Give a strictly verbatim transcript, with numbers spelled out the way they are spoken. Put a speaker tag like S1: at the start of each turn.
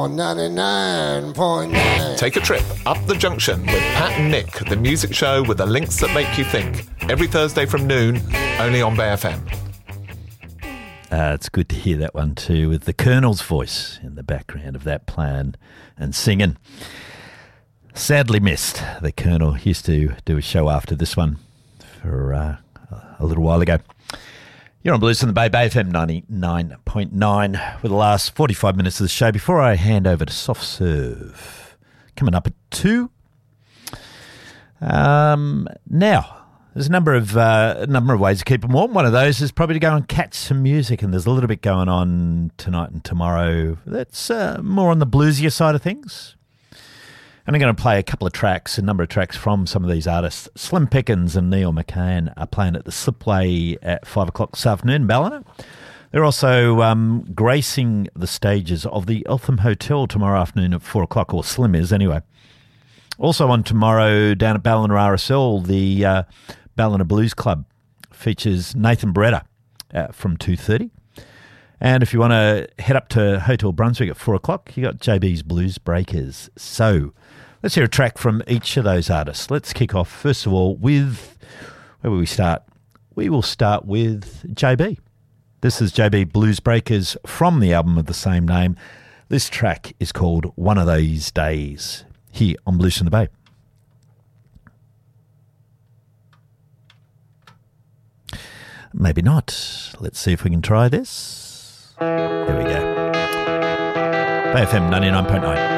S1: on ninety-nine point nine.
S2: Take a trip up the junction with Pat and Nick, the music show with the links that make you think. Every Thursday from noon, only on Bay F M.
S3: Uh, it's good to hear that one too, with the Colonel's voice in the background of that playing and singing. Sadly missed. The Colonel used to do a show after this one for uh, a little while ago. You're on Blues in the Bay, Bay F M ninety-nine point nine with the last forty-five minutes of the show before I hand over to Soft Serve. Coming up at two. Um, now, there's a number of uh, a number of ways to keep them warm. One of those is probably to go and catch some music, and there's a little bit going on tonight and tomorrow that's uh, more on the bluesier side of things. And I'm going to play a couple of tracks, a number of tracks from some of these artists. Slim Pickens and Neil McCann are playing at the Slipway at five o'clock this afternoon in Ballina. They're also um, gracing the stages of the Eltham Hotel tomorrow afternoon at four o'clock, or Slim is anyway. Also on tomorrow down at Ballina R S L, the uh, Ballina Blues Club features Nathan Beretta uh, from two thirty. And if you want to head up to Hotel Brunswick at four o'clock, you got J B's Blues Breakers. So let's hear a track from each of those artists. Let's kick off, first of all, with, where will we start? We will start with J B. This is J B Blues Breakers from the album of the same name. This track is called One of These Days, here on Blues in the Bay. Maybe not. Let's see if we can try this. Here we go. Bay F M ninety-nine point nine.